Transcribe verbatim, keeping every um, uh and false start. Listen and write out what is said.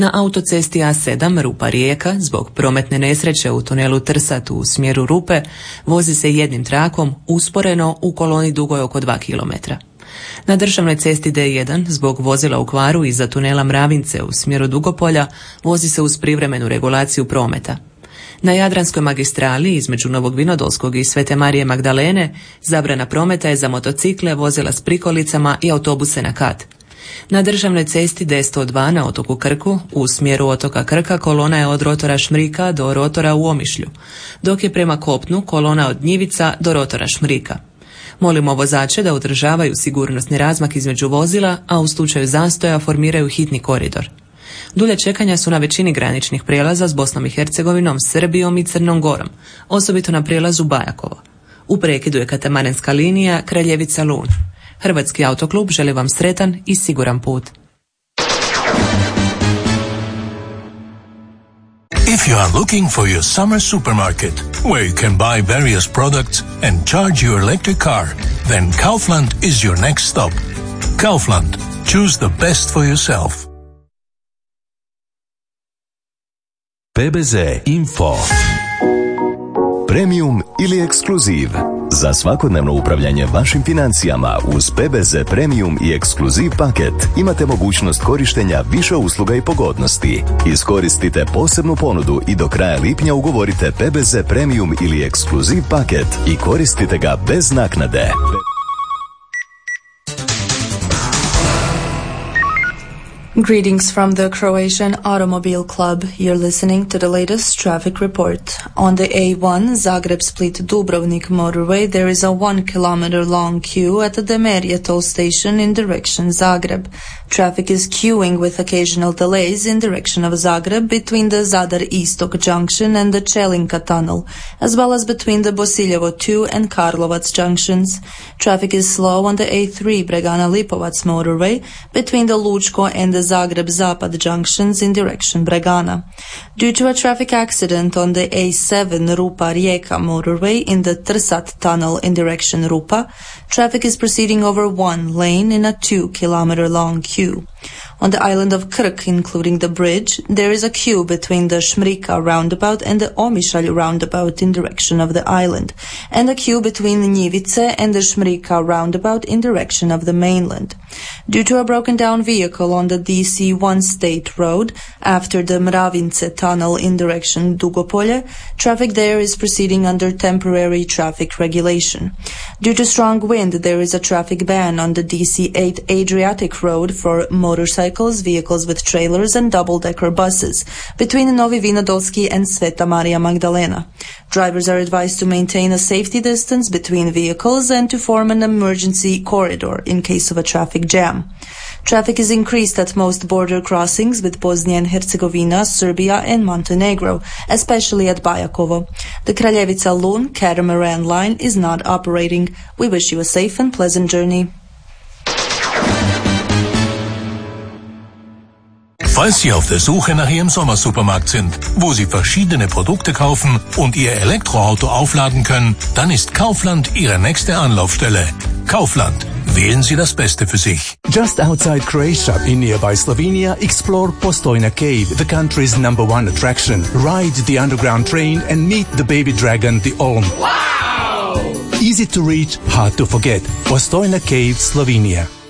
Na autocesti A sedam Rupa-Rijeka zbog prometne nesreće u tunelu Trsat u smjeru Rupe vozi se jednim trakom usporeno u koloni dugoj oko dva kilometra. Na državnoj cesti D jedan zbog vozila u kvaru iza tunela Mravince u smjeru Dugopolja vozi se uz privremenu regulaciju prometa. Na Jadranskoj magistrali između Novog Vinodolskog i Svete Marije Magdalene zabrana prometa je za motocikle, vozila s prikolicama i autobuse na kat. Na državnoj cesti D sto dva na otoku Krku u smjeru otoka Krka kolona je od rotora Šmrika do rotora u Omišlju, dok je prema kopnu kolona od Njivica do rotora Šmrika. Molimo vozače da održavaju sigurnosni razmak između vozila, a u slučaju zastoja formiraju hitni koridor. Dulje čekanja su na većini graničnih prijelaza s Bosnom i Hercegovinom, Srbijom i Crnom Gorom, osobito na prijelazu Bajakovo. U prekidu je katamaranska linija Kraljevica-Lun. Hrvatski autoklub želi vam sretan i siguran put. If you are looking for your summer supermarket, where you can buy various products and charge your electric car, then Kaufland is your next stop. Kaufland. Choose the best for yourself. P B Z Info. Premium ili ekskluziv. Za svakodnevno upravljanje vašim financijama uz P B Z Premium i ekskluziv paket imate mogućnost korištenja više usluga i pogodnosti. Iskoristite posebnu ponudu i do kraja lipnja ugovorite P B Z Premium ili ekskluziv paket i koristite ga bez naknade. Greetings from the Croatian Automobile Club. You're listening to the latest traffic report. On the A one Zagreb-Split-Dubrovnik motorway, there is a one kilometer long queue at the Demerje toll station in direction Zagreb. Traffic is queuing with occasional delays in direction of Zagreb between the Zadar-Istok junction and the Chelinka tunnel, as well as between the Bosiljevo two and Karlovac junctions. Traffic is slow on the A three Bregana-Lipovac motorway between the Lučko and the Zagreb-Zapad junctions in direction Bregana. Due to a traffic accident on the A seven Rupa-Rijeka motorway in the Trsat tunnel in direction Rupa, traffic is proceeding over one lane in a two kilometer long queue. On the island of Krk, including the bridge, there is a queue between the Šmrika roundabout and the Omišalj roundabout in direction of the island, and a queue between Njivice and the Šmrika roundabout in direction of the mainland. Due to a broken down vehicle on the D C one state road after the Mravince tunnel in direction Dugopolje, traffic there is proceeding under temporary traffic regulation. Due to strong wind, there is a traffic ban on the D C eight Adriatic road for motorcycles, vehicles with trailers and double-decker buses between Novi Vinodolski and Sveta Marija Magdalena. Drivers are advised to maintain a safety distance between vehicles and to form an emergency corridor in case of a traffic jam. Traffic is increased at most border crossings with Bosnia and Herzegovina, Serbia and Montenegro, especially at Bajakovo. The Kraljevica-Lun catamaran line is not operating. We wish you a safe and pleasant journey. Falls Sie auf der Suche nach Ihrem Sommersupermarkt sind, wo Sie verschiedene Produkte kaufen und Ihr Elektroauto aufladen können, dann ist Kaufland Ihre nächste Anlaufstelle. Kaufland. Wählen Sie das Beste für sich. Just outside Croatia, in nearby Slovenia, explore Postojna Cave, the country's number one attraction. Ride the underground train and meet the baby dragon, the Olm. Wow! Easy to reach, hard to forget. Postojna Cave, Slovenia.